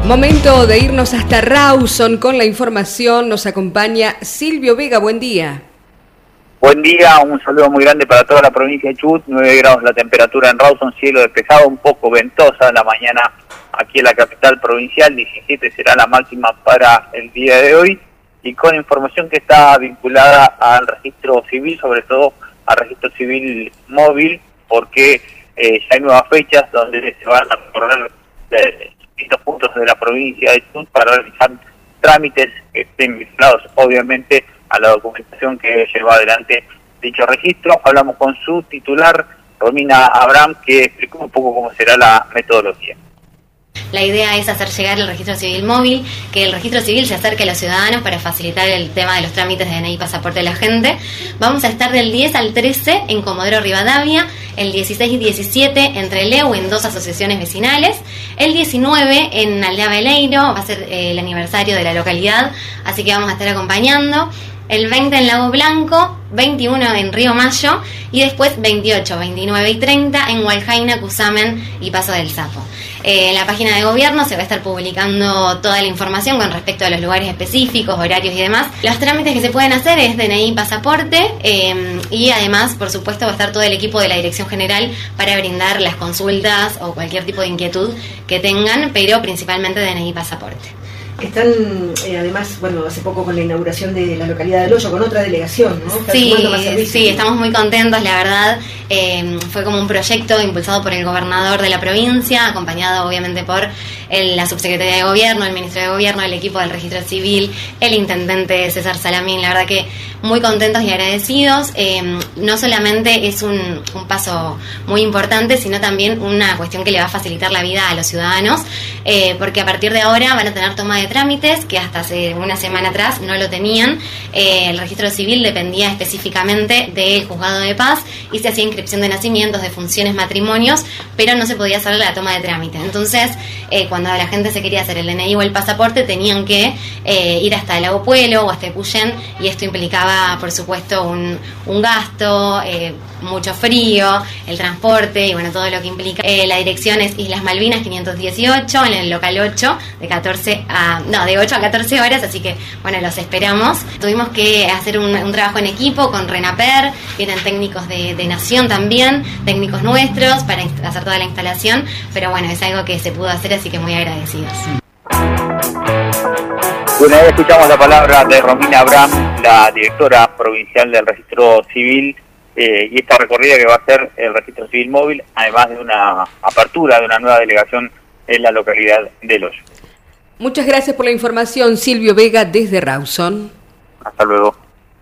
Momento de irnos hasta Rawson con la información. Nos acompaña Silvio Vega. Buen día. Buen día, un saludo muy grande para toda la provincia de Chubut. 9 grados la temperatura en Rawson, cielo despejado, un poco ventosa en la mañana aquí en la capital provincial. 17 será la máxima para el día de hoy. Y con información que está vinculada al registro civil, sobre todo al registro civil móvil, porque ya hay nuevas fechas donde se van a recorrer distintos puntos de la provincia de Chubut para realizar trámites que estén vinculados obviamente a la documentación que lleva adelante dicho registro. Hablamos con su titular, Romina Abraham, que explicó un poco cómo será la metodología. La idea es hacer llegar el registro civil móvil, que el registro civil se acerque a los ciudadanos para facilitar el tema de los trámites de DNI y pasaporte de la gente. Vamos a estar del 10 al 13 en Comodoro Rivadavia, el 16 y 17 entre Leu en 2 asociaciones vecinales, el 19 en Aldea Veleiro, va a ser el aniversario de la localidad, así que vamos a estar acompañando. El 20 en Lago Blanco, 21 en Río Mayo y después 28, 29 y 30 en Hualjaina, Cusamen y Paso del Sapo. En la página de gobierno se va a estar publicando toda la información con respecto a los lugares específicos, horarios y demás. Los trámites que se pueden hacer es DNI y pasaporte y además, por supuesto, va a estar todo el equipo de la Dirección General para brindar las consultas o cualquier tipo de inquietud que tengan, pero principalmente DNI y pasaporte. Están, además, bueno, hace poco con la inauguración de la localidad del Hoyo, con otra delegación, ¿no? Sí, estamos muy contentos, la verdad. Fue como un proyecto impulsado por el gobernador de la provincia, acompañado obviamente por la subsecretaría de gobierno, el ministro de gobierno, el equipo del registro civil, el intendente César Salamín. La verdad que muy contentos y agradecidos. No solamente es un paso muy importante, sino también una cuestión que le va a facilitar la vida a los ciudadanos, porque a partir de ahora van a tener toma de trámites que hasta hace una semana atrás no lo tenían. El registro civil dependía específicamente del juzgado de paz y se hacía inscripción de nacimientos, de funciones, matrimonios, pero no se podía hacer la toma de trámite. Entonces, cuando la gente se quería hacer el DNI o el pasaporte, tenían que ir hasta el Lago Puelo o hasta Epuyén, y esto implicaba, por supuesto, un gasto, mucho frío, el transporte y bueno, todo lo que implica. La dirección es Islas Malvinas 518 en el local 8 de 8 a 14 horas, así que bueno, los esperamos. Tuvimos que hacer un trabajo en equipo con Renaper, vienen técnicos de Nación también, técnicos nuestros para hacer toda la instalación, pero bueno, es algo que se pudo hacer, así que muy agradecidos. Bueno, ahí escuchamos la palabra de Romina Abraham, la directora provincial del registro civil, y esta recorrida que va a hacer el registro civil móvil, además de una apertura de una nueva delegación en la localidad de Hoyo. Muchas gracias por la información, Silvio Vega, desde Rawson. Hasta luego.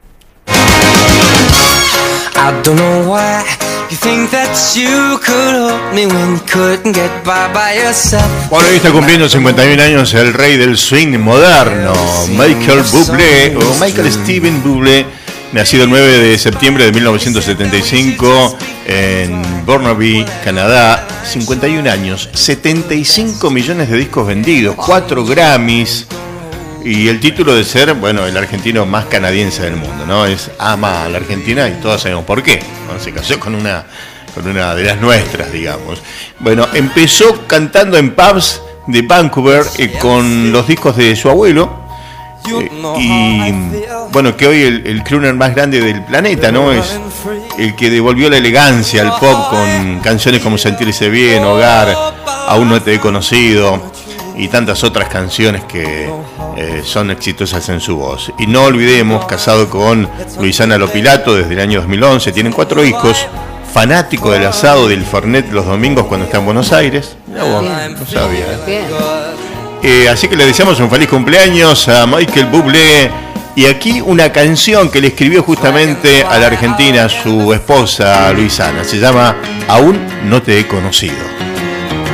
Bueno, hoy está cumpliendo 51 años el rey del swing moderno, Michael Bublé, o Michael Steven Bublé, nacido el 9 de septiembre de 1975 en Burnaby, Canadá. 51 años, 75 millones de discos vendidos, 4 Grammys y el título de ser, bueno, el argentino más canadiense del mundo, ¿no? Ama a la Argentina y todos sabemos por qué, ¿no? Se casó con una de las nuestras, digamos. Bueno, empezó cantando en pubs de Vancouver con los discos de su abuelo. Y bueno, que hoy el crooner más grande del planeta, ¿no? Es el que devolvió la elegancia al pop con canciones como Sentirse Bien, Hogar, Aún No Te He Conocido y tantas otras canciones que son exitosas en su voz. Y no olvidemos, casado con Luisana Lopilato desde el año 2011, tienen 4 hijos, fanático del asado del Fernet los domingos cuando está en Buenos Aires. No sabía. Así que le deseamos un feliz cumpleaños a Michael Bublé. Y aquí una canción que le escribió justamente a la Argentina su esposa Luisana. Se llama Aún No Te He Conocido.